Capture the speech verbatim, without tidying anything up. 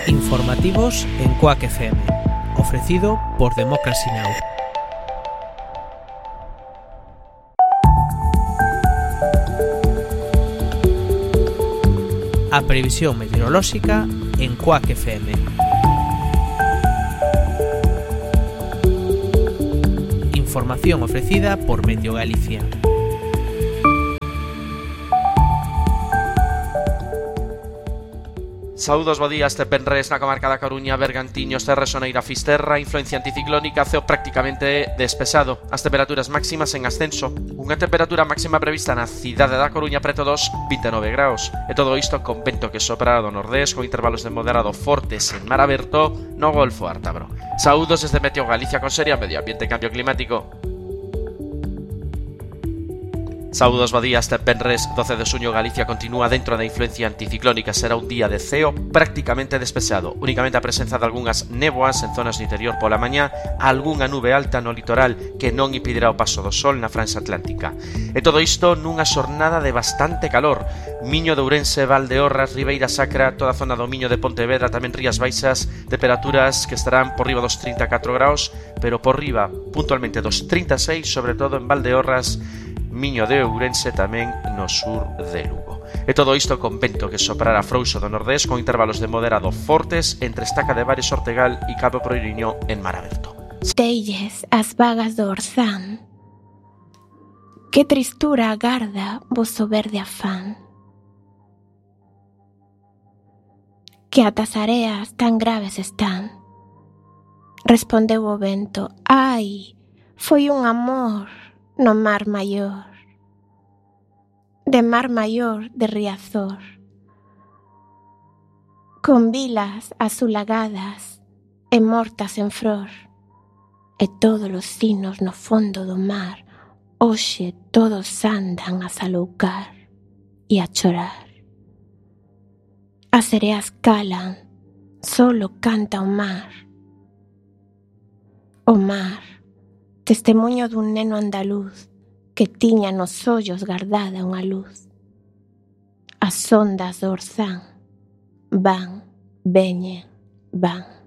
Informativos en Quack F M, ofrecido por Democracy Now! A previsión meteorolóxica en Quack F M. Información ofrecida por Meteo Galicia. Saúdos, bo día, este penres na comarca da Coruña, Bergantiños, Terra Soneira, Fisterra, influencia anticiclónica, ceo prácticamente despexado. As temperaturas máximas en ascenso, unha temperatura máxima prevista na cidade da Coruña preto dos vinte e nove graus. E todo isto con vento que sopra do nordés, con intervalos de moderado fortes en mar aberto no Golfo Ártabro. Saúdos desde Meteo Galicia con seria Medio Ambiente e Cambio Climático. Saúdos, bo día, este venres doce de xuño Galicia continúa dentro da influencia anticiclónica. Será un día de ceo prácticamente despexado, únicamente a presenza de algunhas néboas en zonas do interior pola mañá, algunha nube alta no litoral que non impedirá o paso do sol na franxa atlántica. E todo isto nunha xornada de bastante calor. Miño de Ourense, Valdeorras, Ribeira Sacra, toda a zona do Miño de Pontevedra, tamén Rías Baixas, temperaturas que estarán por riba dos trinta e catro graus, pero por riba puntualmente dos trinta e seis, sobre todo en Valdeorras, Miño de Ourense, tamén no sur de Lugo. E todo isto con vento que soprará frouxo do nordés, con intervalos de moderado fortes entre Estaca de Bares, Ortegal e Cabo Proiriño en mar aberto. Telles as vagas do Orzán, que tristura agarda voso verde afán, que atas areas tan graves están. Respondeu o vento: ai, foi un amor no mar maior, de mar maior de Riazor, con vilas azulagadas e mortas en flor, e todos os sinos no fondo do mar, hoxe todos andan a saloucar e a chorar. As sereas calan, solo canta o mar. O mar, testemunho dun neno andaluz que tiña nos ollos gardada unha luz. As ondas do Orzán van, veñen, van.